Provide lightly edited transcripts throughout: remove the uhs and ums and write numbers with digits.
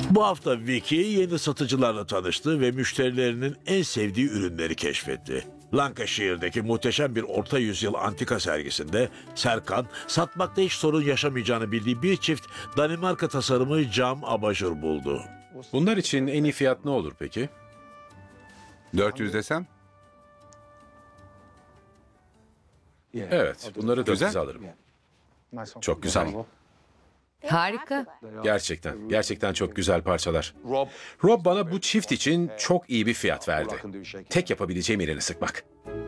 Bu hafta Vicky yeni satıcılarla tanıştı ve müşterilerinin en sevdiği ürünleri keşfetti. Lancashire'deki muhteşem bir orta yüzyıl antika sergisinde Serkan, satmakta hiç sorun yaşamayacağını bildiği bir çift Danimarka tasarımı cam abajur buldu. Bunlar için en iyi fiyat ne olur peki? 400 desem? Evet, bunları 400 Güzel. alırım. Çok güzel. Tamam. Harika. Gerçekten çok güzel parçalar. Rob bana bu çift için çok iyi bir fiyat verdi. Tek yapabileceğim elini sıkmak.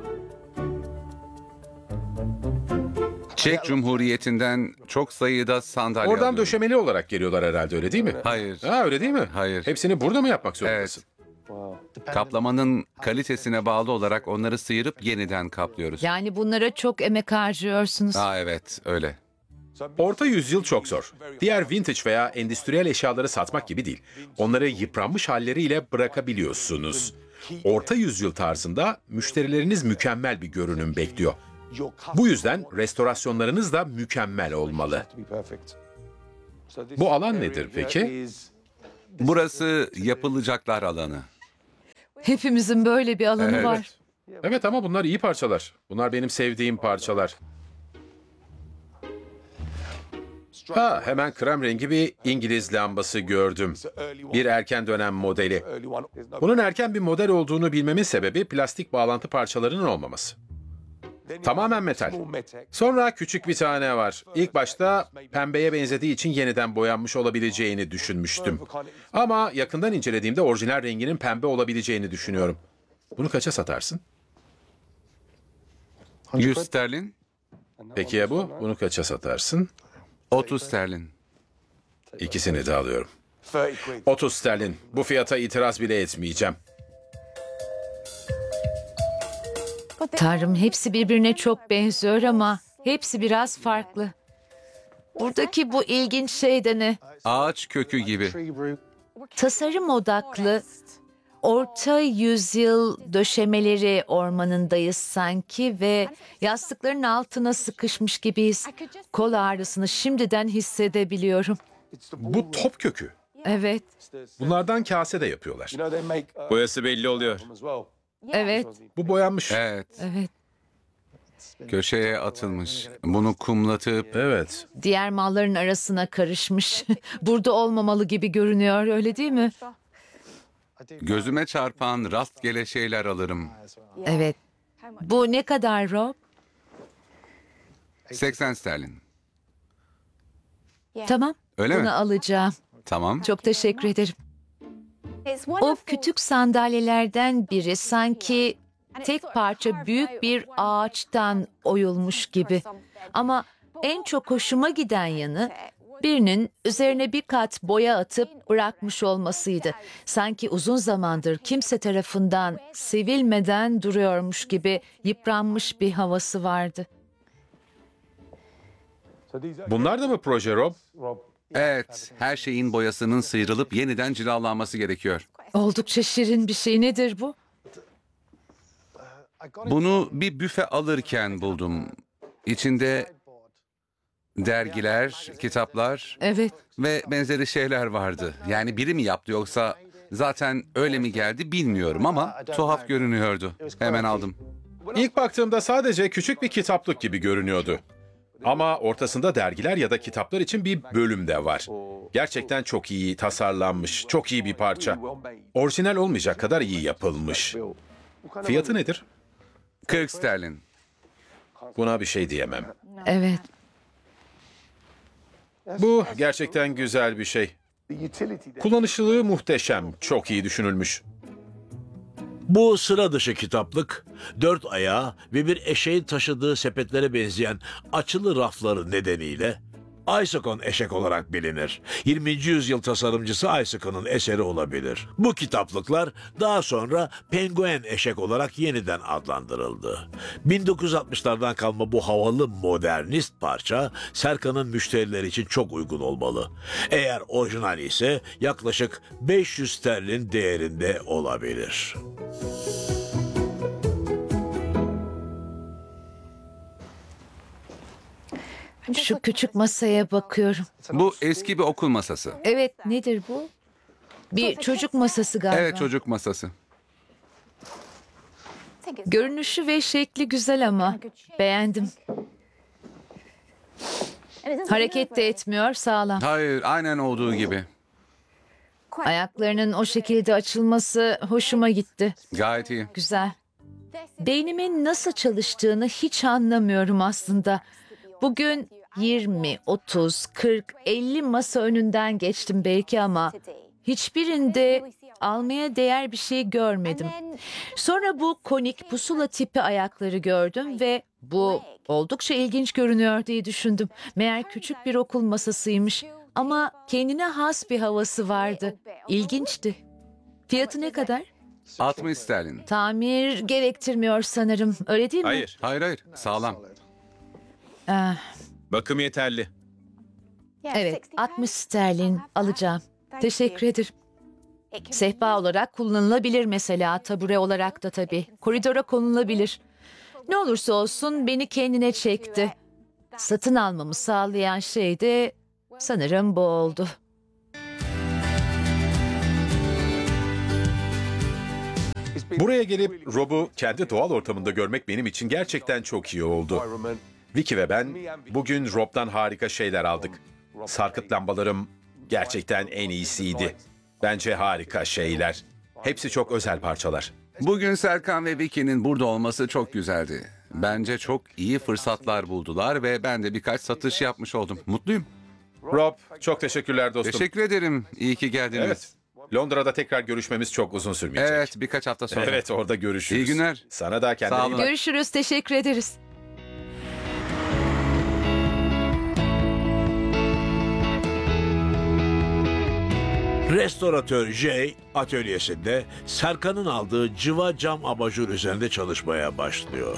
Çek Cumhuriyeti'nden çok sayıda sandalye Oradan alıyorum. döşemeli olarak geliyorlar herhalde, öyle değil mi? Hayır. Ha, öyle değil mi? Hayır. Hepsini burada mı yapmak zorundasın? Kaplamanın kalitesine bağlı olarak onları sıyırıp yeniden kaplıyoruz. Yani bunlara çok emek harcıyorsunuz. Evet, öyle. Orta yüzyıl çok zor. Diğer vintage veya endüstriyel eşyaları satmak gibi değil. Onları yıpranmış halleriyle bırakabiliyorsunuz. Orta yüzyıl tarzında müşterileriniz mükemmel bir görünüm bekliyor. Bu yüzden restorasyonlarınız da mükemmel olmalı. Bu alan nedir peki? Burası yapılacaklar alanı. Hepimizin böyle bir alanı Evet. var. Evet, ama bunlar iyi parçalar. Bunlar benim sevdiğim parçalar. Ha, hemen krem rengi bir İngiliz lambası gördüm. Bir erken dönem modeli. Bunun erken bir model olduğunu bilmemin sebebi plastik bağlantı parçalarının olmaması. Tamamen metal. Sonra küçük bir tane var. İlk başta pembeye benzediği için yeniden boyanmış olabileceğini düşünmüştüm. Ama yakından incelediğimde orijinal renginin pembe olabileceğini düşünüyorum. Bunu kaça satarsın? 100 sterlin, Peki ya bu? Bunu kaça satarsın? 30 sterlin. İkisini de alıyorum. 30 sterlin. Bu fiyata itiraz bile etmeyeceğim. Tanrım, hepsi birbirine çok benziyor ama hepsi biraz farklı. Buradaki bu ilginç şey de ne? Ağaç kökü gibi. Tasarım odaklı, orta yüzyıl döşemeleri ormanındayız sanki ve yastıkların altına sıkışmış gibiyiz. Kol ağrısını şimdiden hissedebiliyorum. Bu top kökü. Evet, Bunlardan kase de yapıyorlar. Boyası belli oluyor. evet, Bu boyanmış. Evet, evet. köşeye atılmış. Bunu kumlatıp Evet. Diğer malların arasına karışmış. Burada olmamalı gibi görünüyor, öyle değil mi? gözüme çarpan rastgele şeyler alırım. Evet. Bu ne kadar Rob? 80 sterlin. Tamam. Öyle Bunu mi? alacağım. Tamam. Çok teşekkür ederim. O küçük sandalyelerden biri sanki tek parça büyük bir ağaçtan oyulmuş gibi. Ama en çok hoşuma giden yanı birinin üzerine bir kat boya atıp bırakmış olmasıydı. Sanki uzun zamandır kimse tarafından sevilmeden duruyormuş gibi yıpranmış bir havası vardı. Bunlar da mı proje Rob? Evet, her şeyin boyasının sıyrılıp yeniden cilalanması gerekiyor. Oldukça şirin bir şey. Nedir bu? Bunu bir büfe alırken buldum. İçinde dergiler, kitaplar Evet. ve benzeri şeyler vardı. Yani biri mi yaptı yoksa zaten öyle mi geldi bilmiyorum ama tuhaf görünüyordu. Hemen aldım. İlk baktığımda sadece küçük bir kitaplık gibi görünüyordu. Ama ortasında dergiler ya da kitaplar için bir bölüm de var. Gerçekten çok iyi tasarlanmış, çok iyi bir parça. Orijinal olmayacak kadar iyi yapılmış. Fiyatı nedir? 40 sterlin. Buna bir şey diyemem. Evet. Bu gerçekten güzel bir şey. Kullanışlılığı muhteşem, çok iyi düşünülmüş. Bu sıra dışı kitaplık, 4 ayağı ve bir eşeğin taşıdığı sepetlere benzeyen açılı rafları nedeniyle Isakon eşek olarak bilinir. 20. yüzyıl tasarımcısı Isacon'un eseri olabilir. Bu kitaplıklar daha sonra penguen eşek olarak yeniden adlandırıldı. 1960'lardan kalma bu havalı modernist parça Serkan'ın müşterileri için çok uygun olmalı. Eğer orijinal ise yaklaşık 500 sterlin değerinde olabilir. Şu küçük masaya bakıyorum. Bu eski bir okul masası. Evet, nedir bu? Bir çocuk masası galiba. Evet, çocuk masası. Görünüşü ve şekli güzel ama beğendim. Hareket de etmiyor, sağlam. Hayır, aynen olduğu gibi. Ayaklarının o şekilde açılması hoşuma gitti. Gayet iyi. Güzel. Beynimin nasıl çalıştığını hiç anlamıyorum aslında. Bugün 20, 30, 40, 50 masa önünden geçtim belki ama hiçbirinde almaya değer bir şey görmedim. Sonra bu konik pusula tipi ayakları gördüm ve bu oldukça ilginç görünüyor diye düşündüm. Meğer küçük bir okul masasıymış ama kendine has bir havası vardı. İlginçti. Fiyatı ne kadar? 60 sterlin. Tamir gerektirmiyor sanırım. Öyle değil mi? Hayır, Hayır, sağlam. Ah, bakım yeterli. evet, 60 sterlin alacağım. Teşekkür ederim. Sehpa olarak kullanılabilir mesela, tabure olarak da tabii. Koridora konulabilir. Ne olursa olsun beni kendine çekti. Satın almamı sağlayan şey de sanırım bu oldu. Buraya gelip Rob'u kendi doğal ortamında görmek benim için gerçekten çok iyi oldu. Vicky ve ben bugün Rob'dan harika şeyler aldık. Sarkıt lambalarım gerçekten en iyisiydi. Bence harika şeyler. Hepsi çok özel parçalar. Bugün Serkan ve Vicky'nin burada olması çok güzeldi. Bence çok iyi fırsatlar buldular ve ben de birkaç satış yapmış oldum. Mutluyum. Rob, çok teşekkürler dostum. Teşekkür ederim. İyi ki geldiniz. Evet. Londra'da tekrar görüşmemiz çok uzun sürmeyecek. Evet, birkaç hafta sonra. Evet, orada görüşürüz. İyi günler. Sana da kendine Sağ iyi olun. bak. Görüşürüz, teşekkür ederiz. Restoratör Jay atölyesinde Serkan'ın aldığı cıva cam abajur üzerinde çalışmaya başlıyor.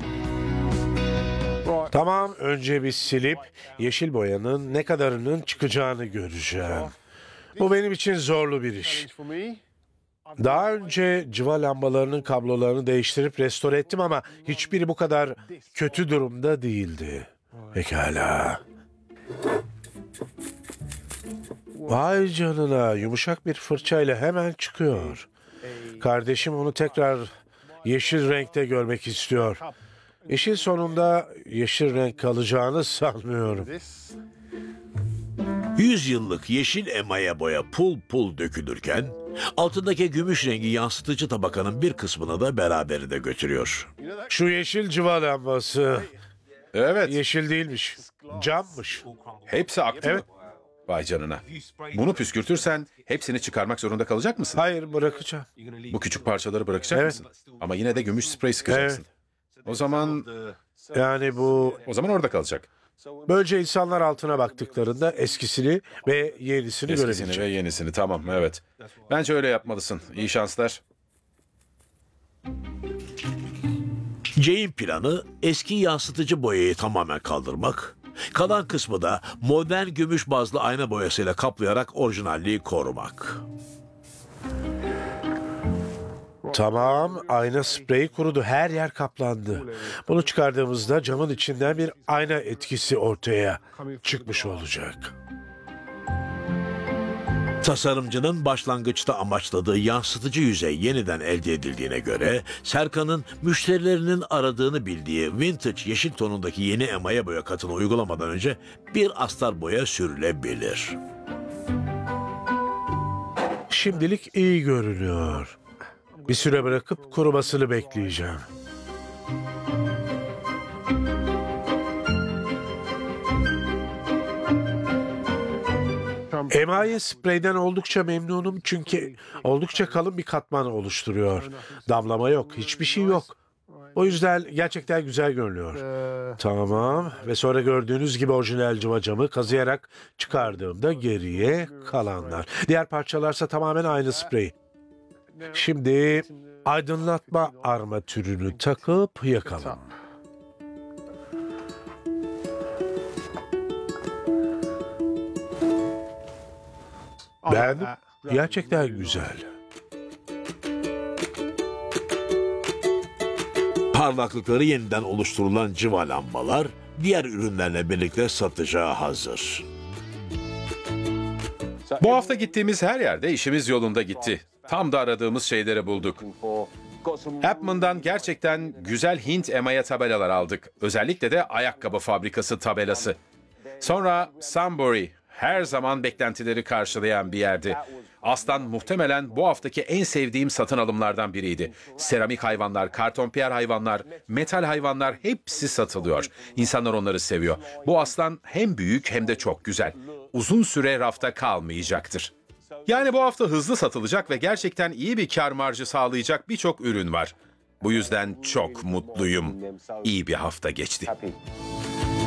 Tamam, önce bir silip yeşil boyanın ne kadarının çıkacağını göreceğim. Bu benim için zorlu bir iş. Daha önce cıva lambalarının kablolarını değiştirip restore ettim ama hiçbiri bu kadar kötü durumda değildi. Pekala. Vay canına, yumuşak bir fırçayla hemen çıkıyor. Kardeşim onu tekrar yeşil renkte görmek istiyor. İşin sonunda yeşil renk kalacağını sanmıyorum. 100 yıllık yeşil emaye boya pul pul dökülürken altındaki gümüş rengi yansıtıcı tabakanın bir kısmını da beraberinde götürüyor. Şu yeşil cıva lambası Evet, yeşil değilmiş, cammış. hepsi aktı Evet. mı? Vay canına. Bunu püskürtürsen hepsini çıkarmak zorunda kalacak mısın? Hayır, bırakacağım. Bu küçük parçaları bırakacak Evet. mısın? Ama yine de gümüş sprey sıkacaksın. O zaman Yani bu orada kalacak. böylece insanlar altına baktıklarında eskisini ve yenisini Eskisini görebilecek. ve yenisini, tamam, evet. Bence öyle yapmalısın. İyi şanslar. Jay'in planı eski yansıtıcı boyayı tamamen kaldırmak, kalan kısmı da modern gümüş bazlı ayna boyasıyla kaplayarak orijinalliği korumak. Tamam, ayna spreyi kurudu, her yer kaplandı. Bunu çıkardığımızda camın içinden bir ayna etkisi ortaya çıkmış olacak. Tasarımcının başlangıçta amaçladığı yansıtıcı yüzey yeniden elde edildiğine göre Serkan'ın müşterilerinin aradığını bildiği vintage yeşil tonundaki yeni emaye boya katını uygulamadan önce bir astar boya sürülebilir. Şimdilik iyi görünüyor. Bir süre bırakıp kurumasını bekleyeceğim. Emaye spreyden oldukça memnunum çünkü oldukça kalın bir katman oluşturuyor. Damlama yok, hiçbir şey yok. O yüzden gerçekten güzel görünüyor. Tamam ve sonra gördüğünüz gibi orijinal cıva camı kazıyarak çıkardığımda geriye kalanlar. Diğer parçalarsa tamamen aynı sprey. Şimdi aydınlatma armatürünü takıp yakalım. Beğendim. Gerçekten güzel. Parlaklıkları yeniden oluşturulan cıva lambalar diğer ürünlerle birlikte satışa hazır. Bu hafta gittiğimiz her yerde işimiz yolunda gitti. Tam da aradığımız şeyleri bulduk. Hapman'dan gerçekten güzel Hint emaye tabelalar aldık. Özellikle de ayakkabı fabrikası tabelası. Sonra Sunbury, her zaman beklentileri karşılayan bir yerdi. Aslan muhtemelen bu haftaki en sevdiğim satın alımlardan biriydi. Seramik hayvanlar, kartonpiyer hayvanlar, metal hayvanlar hepsi satılıyor. İnsanlar onları seviyor. Bu aslan hem büyük hem de çok güzel. Uzun süre rafta kalmayacaktır. Yani bu hafta hızlı satılacak ve gerçekten iyi bir kar marjı sağlayacak birçok ürün var. Bu yüzden çok mutluyum. İyi bir hafta geçti.